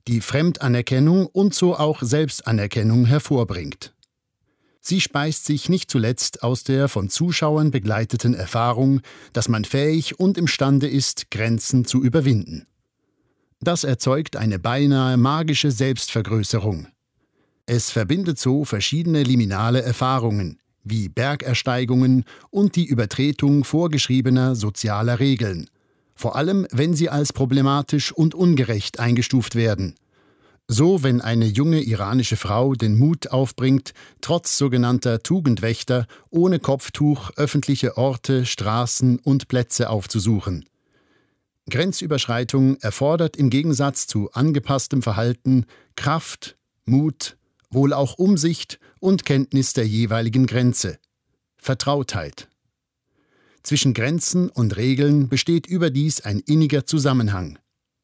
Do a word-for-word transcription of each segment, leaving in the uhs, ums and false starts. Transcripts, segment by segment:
die Fremdanerkennung und so auch Selbstanerkennung hervorbringt. Sie speist sich nicht zuletzt aus der von Zuschauern begleiteten Erfahrung, dass man fähig und imstande ist, Grenzen zu überwinden. Das erzeugt eine beinahe magische Selbstvergrößerung. Es verbindet so verschiedene liminale Erfahrungen, wie Bergersteigungen und die Übertretung vorgeschriebener sozialer Regeln, vor allem wenn sie als problematisch und ungerecht eingestuft werden. So, wenn eine junge iranische Frau den Mut aufbringt, trotz sogenannter Tugendwächter ohne Kopftuch öffentliche Orte, Straßen und Plätze aufzusuchen. Grenzüberschreitung erfordert im Gegensatz zu angepasstem Verhalten Kraft, Mut, wohl auch Umsicht und Kenntnis der jeweiligen Grenze, Vertrautheit. Zwischen Grenzen und Regeln besteht überdies ein inniger Zusammenhang.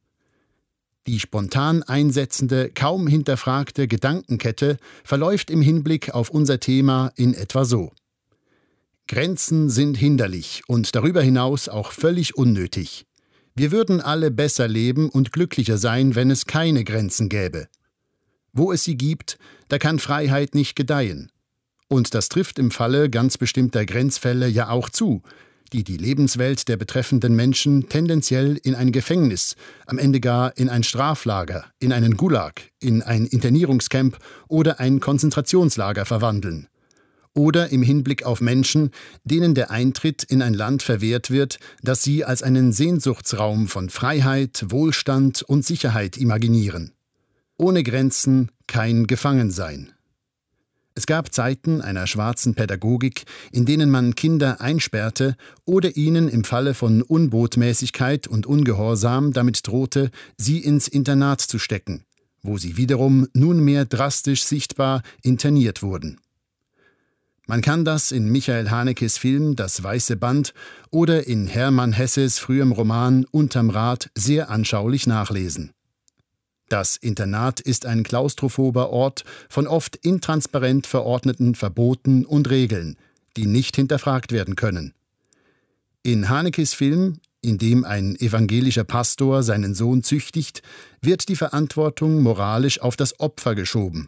Die spontan einsetzende, kaum hinterfragte Gedankenkette verläuft im Hinblick auf unser Thema in etwa so: Grenzen sind hinderlich und darüber hinaus auch völlig unnötig. Wir würden alle besser leben und glücklicher sein, wenn es keine Grenzen gäbe. Wo es sie gibt, da kann Freiheit nicht gedeihen. Und das trifft im Falle ganz bestimmter Grenzfälle ja auch zu, die die Lebenswelt der betreffenden Menschen tendenziell in ein Gefängnis, am Ende gar in ein Straflager, in einen Gulag, in ein Internierungscamp oder ein Konzentrationslager verwandeln. Oder im Hinblick auf Menschen, denen der Eintritt in ein Land verwehrt wird, das sie als einen Sehnsuchtsraum von Freiheit, Wohlstand und Sicherheit imaginieren. Ohne Grenzen kein Gefangensein. Es gab Zeiten einer schwarzen Pädagogik, in denen man Kinder einsperrte oder ihnen im Falle von Unbotmäßigkeit und Ungehorsam damit drohte, sie ins Internat zu stecken, wo sie wiederum nunmehr drastisch sichtbar interniert wurden. Man kann das in Michael Hanekes Film »Das weiße Band« oder in Hermann Hesses frühem Roman »Unterm Rad« sehr anschaulich nachlesen. Das Internat ist ein klaustrophober Ort von oft intransparent verordneten Verboten und Regeln, die nicht hinterfragt werden können. In Hanekes Film, in dem ein evangelischer Pastor seinen Sohn züchtigt, wird die Verantwortung moralisch auf das Opfer geschoben.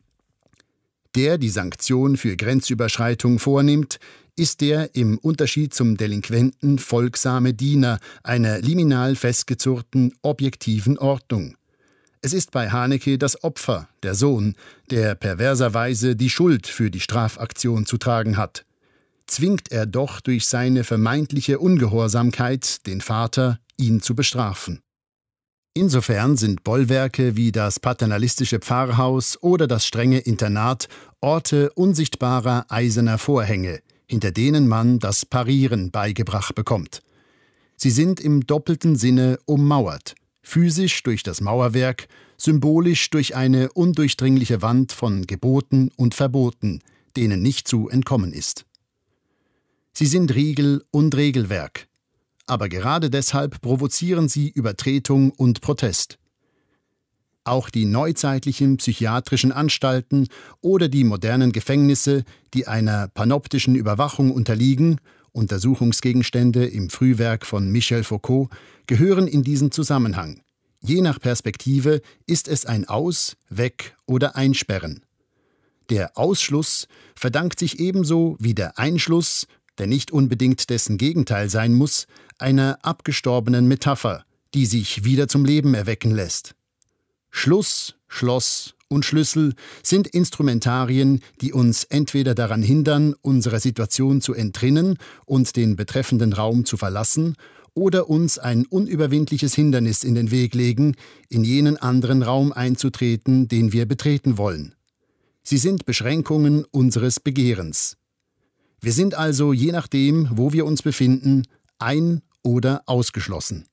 Der die Sanktion für Grenzüberschreitung vornimmt, ist der im Unterschied zum Delinquenten folgsame Diener einer liminal festgezurrten, objektiven Ordnung. Es ist bei Haneke das Opfer, der Sohn, der perverserweise die Schuld für die Strafaktion zu tragen hat. Zwingt er doch durch seine vermeintliche Ungehorsamkeit den Vater, ihn zu bestrafen. Insofern sind Bollwerke wie das paternalistische Pfarrhaus oder das strenge Internat Orte unsichtbarer eiserner Vorhänge, hinter denen man das Parieren beigebracht bekommt. Sie sind im doppelten Sinne ummauert. Physisch durch das Mauerwerk, symbolisch durch eine undurchdringliche Wand von Geboten und Verboten, denen nicht zu entkommen ist. Sie sind Riegel und Regelwerk, aber gerade deshalb provozieren sie Übertretung und Protest. Auch die neuzeitlichen psychiatrischen Anstalten oder die modernen Gefängnisse, die einer panoptischen Überwachung unterliegen, Untersuchungsgegenstände im Frühwerk von Michel Foucault, gehören in diesen Zusammenhang. Je nach Perspektive ist es ein Aus-, Weg- oder Einsperren. Der Ausschluss verdankt sich ebenso wie der Einschluss, der nicht unbedingt dessen Gegenteil sein muss, einer abgestorbenen Metapher, die sich wieder zum Leben erwecken lässt. Schluss, Schloss und Schlüssel sind Instrumentarien, die uns entweder daran hindern, unserer Situation zu entrinnen und den betreffenden Raum zu verlassen, oder uns ein unüberwindliches Hindernis in den Weg legen, in jenen anderen Raum einzutreten, den wir betreten wollen. Sie sind Beschränkungen unseres Begehrens. Wir sind also, je nachdem, wo wir uns befinden, ein- oder ausgeschlossen.